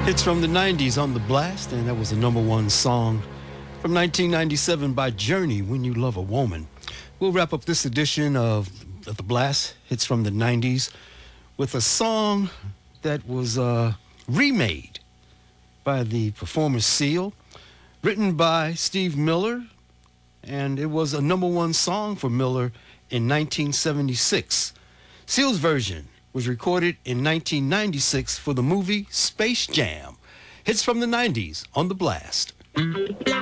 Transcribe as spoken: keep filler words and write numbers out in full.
It's from the nineties on The Blast, and that was the number one song from nineteen ninety-seven by Journey, When You Love a Woman. We'll wrap up this edition of The Blast, hits from the nineties, with a song that was uh, remade by the performer Seal, written by Steve Miller, and it was a number one song for Miller in nineteen seventy-six. Seal's version was recorded in nineteen ninety-six for the movie Space Jam. Hits from the nineties on The Blast.